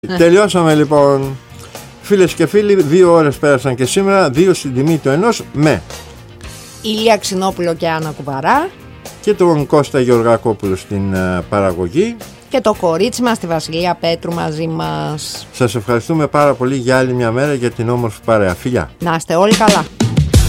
Τελειώσαμε λοιπόν. Φίλες και φίλοι, 2 ώρες πέρασαν και σήμερα, 2 στην τιμή του ενός, με Ηλία Ξινόπουλο και Άννα Κουβαρά και τον Κώστα Γεωργακόπουλο στην παραγωγή και το κορίτσι μας, τη Βασιλεία Πέτρου, μαζί μας. Σας ευχαριστούμε πάρα πολύ για άλλη μια μέρα για την όμορφη παρέα. Φιλιά. Να είστε όλοι καλά.